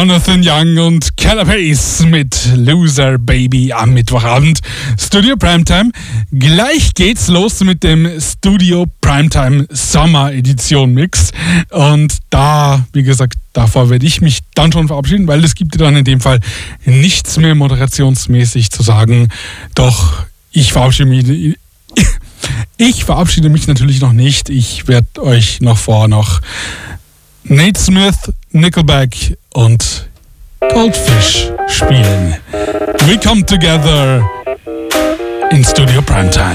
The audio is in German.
Jonathan Young und Keller Pace mit Loser Baby am Mittwochabend. Studio Primetime. Gleich geht's los mit dem Studio Primetime Sommer Edition Mix. Und da, wie gesagt, davor werde ich mich dann schon verabschieden, weil es gibt dann in dem Fall nichts mehr moderationsmäßig zu sagen. Doch ich verabschiede mich natürlich noch nicht. Ich werde euch noch Nate Smith, Nickelback und Goldfish spielen. We come together in Studio Primetime.